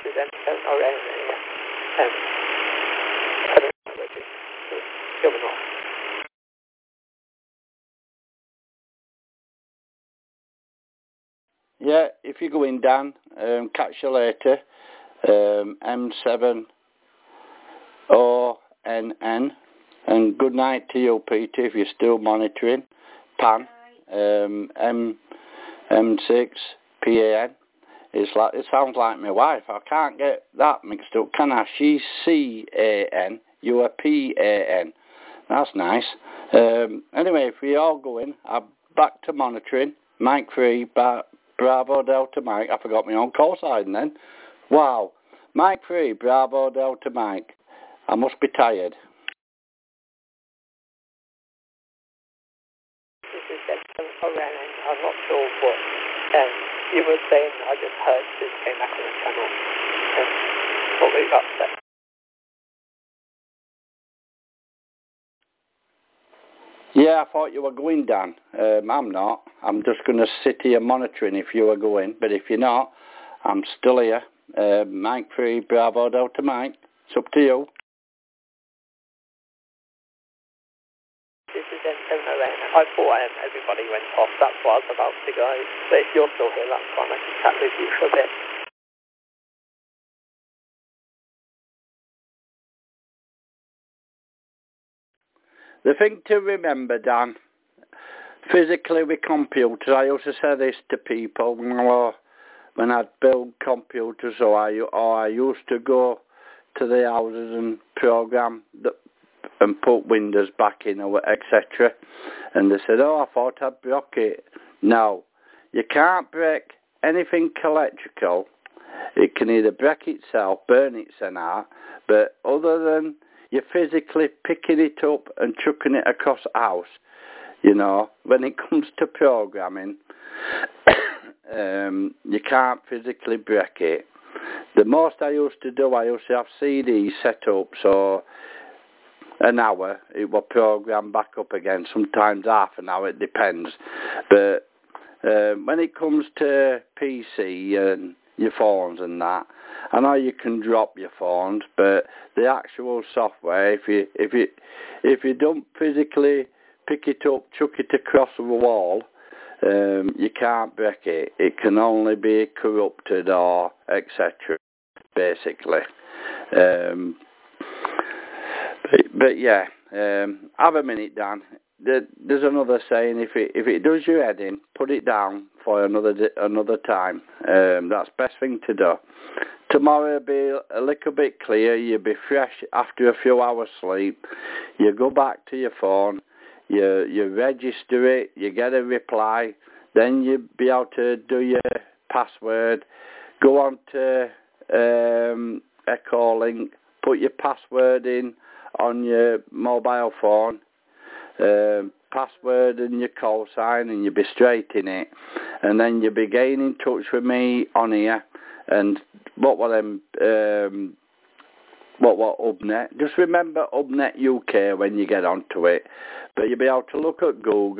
is M7 or M, I don't know where it is. It's going off. Yeah, if you're going down, catch you later. M7 ONN, and good night to you, Peter, if you're still monitoring. Pan, M6 PAN. It sounds like my wife. I can't get that mixed up, can I? She's CAN, you are PAN. That's nice. Anyway, if we all go in, I'm back to monitoring. Mike 3, Bravo Delta Mike. I forgot my own call sign then. Wow. Mike 3, Bravo Delta Mike. I must be tired. This is M7 or M, I'm not sure what you were saying. I just heard this came back on the channel. What we got there. Yeah, I thought you were going, Dan. I'm not. I'm just going to sit here monitoring if you are going. But if you're not, I'm still here. Mike 3, Bravo Delta Mike. It's up to you. This is M7 or M. I thought everybody went off. That's what I was about to go. But if you're still here, that's fine. I can chat with you for a bit. The thing to remember, Dan, physically with computers, I used to say this to people when I'd build computers, or I used to go to the houses and program and put Windows back in, etc. And they said, oh, I thought I'd broke it. No, you can't break anything electrical. It can either break itself, burn itself, but other than you're physically picking it up and chucking it across the house, you know, when it comes to programming, you can't physically break it. The most I used to do, I used to have CDs set up, so an hour, it will program back up again, sometimes half an hour, it depends. But when it comes to PC and your phones and that, I know you can drop your phones, but the actual software, if you don't physically pick it up, chuck it across the wall, you can't break it. It can only be corrupted or etc. Basically. But yeah, have a minute, Dan. There's another saying: if it does your head in, put it down for another time. That's the best thing to do. Tomorrow will be a little bit clear. You'll be fresh after a few hours sleep. You go back to your phone. You register it. You get a reply. Then you'll be able to do your password. Go on to Echolink. Put your password in on your mobile phone. Password and your call sign, and you'll be straight in it. And then you'll be getting in touch with me on here. And what Hubnet? Just remember Hubnet UK when you get onto it. But you'll be able to look at Google.